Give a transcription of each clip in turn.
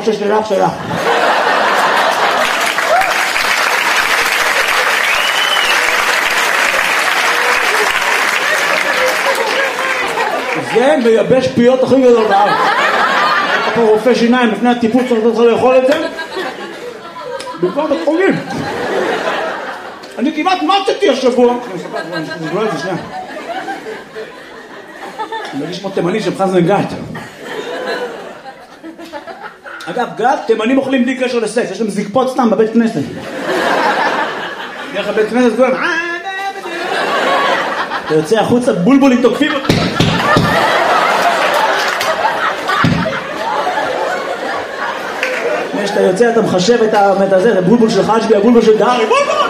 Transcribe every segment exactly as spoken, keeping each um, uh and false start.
בטוח שיש לי לך שלך. זה מייבש פיות הכי גדול בארץ. אתה פה רופא שיניים לפני הטיפוס צריך לך לאכול את זה במקום בית חולים. אני כמעט מתתי השבוע. אני אספר את זה שנייה. אני מרגיש כמו תימני של חזן גת. אגב, גת, תימנים אוכלים בלי קשר לסקס, יש להם זקפות סתם בבית כנסת. דרך הבית כנסת כולם, אתה יוצא החוצה, בולבולים תוקפים אותי. כשאתה יוצא אתה מחשב את הזה, את הבולבול של חג'בי, הבולבול של דארי, בולבול!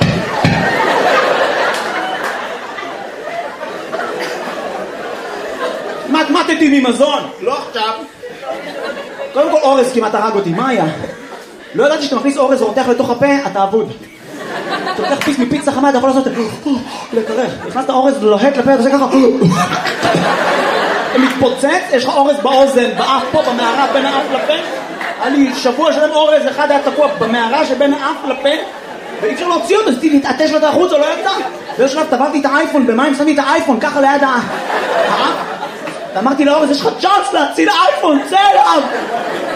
מתמטתי ממזון, לא עכשיו. קודם כל אורז כמעט הרג אותי, מה היה? לא ידעתי שאתה מכניס אורז ורותח לתוך הפה, אתה אבוד. אתה לוקח פיס מפיצה חמה, אתה יכול לעשות לקרח. נכנסת אורז לוהט לפה, אתה עושה ככה. אתה מתפוצץ, יש לך אורז באוזן, באף פה, במערה בין האף לפה. היה לי שבוע שלם אורז, אחד היה תקוע במערה שבין האף לפה, ואי אפשר להוציא אותו, אז להתעטש לו את החוץ, או לא ידע. ויש שלב, טבעתי את האייפון, במים שמתי את האייפון, ככה ליד האף. ואמרתי לאורז, יש לך צ'אנס להציל האייפון, צא אליו!